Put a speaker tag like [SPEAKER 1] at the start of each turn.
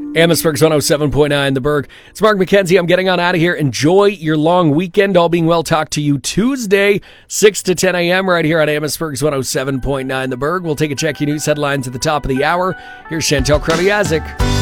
[SPEAKER 1] Amherstburg's 107.9 The Berg. It's Mark McKenzie. I'm getting on out of here. Enjoy your long weekend. All being well, talk to you Tuesday, 6 to 10 a.m. right here on Amherstburg's 107.9 The Berg. We'll take a check your news headlines at the top of the hour. Here's Chantel Kreviazik.